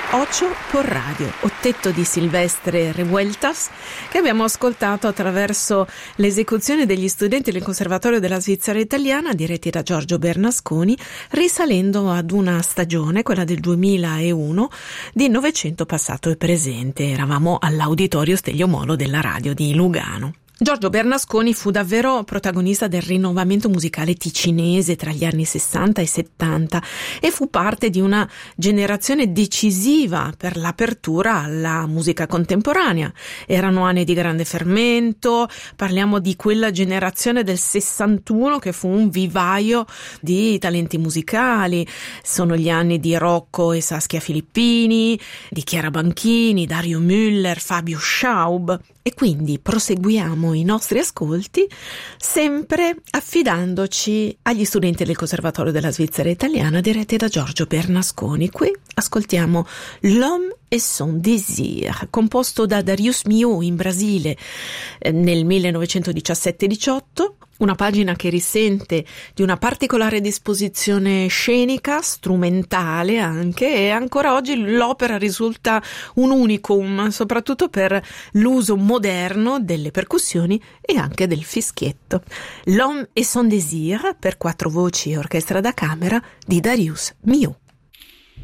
Ocho por Radio, ottetto di Silvestre Revueltas, che abbiamo ascoltato attraverso l'esecuzione degli studenti del Conservatorio della Svizzera Italiana diretti da Giorgio Bernasconi, risalendo ad una stagione, quella del 2001, di Novecento passato e presente. Eravamo all'Auditorio Stelio Molo della radio di Lugano. Giorgio Bernasconi fu davvero protagonista del rinnovamento musicale ticinese tra gli anni 60 e 70 e fu parte di una generazione decisiva per l'apertura alla musica contemporanea. Erano anni di grande fermento, parliamo di quella generazione del 61 che fu un vivaio di talenti musicali. Sono gli anni di Rocco e Saskia Filippini, di Chiara Banchini, Dario Müller, Fabio Schaub. E quindi proseguiamo i nostri ascolti sempre affidandoci agli studenti del Conservatorio della Svizzera Italiana diretti da Giorgio Bernasconi. Qui ascoltiamo L'homme et son désir, composto da Darius Milhaud in Brasile nel 1917-18, una pagina che risente di una particolare disposizione scenica, strumentale anche, e ancora oggi l'opera risulta un unicum, soprattutto per l'uso moderno delle percussioni e anche del fischietto. L'homme et son désir per 4 voci e orchestra da camera di Darius Milhaud.